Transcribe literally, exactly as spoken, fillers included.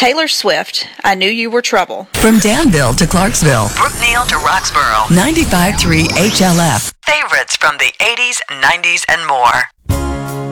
Taylor Swift, I Knew You Were Trouble. From Danville to Clarksville. Brookneal to Roxborough. ninety-five point three H L F. Favorites from the eighties, nineties, and more.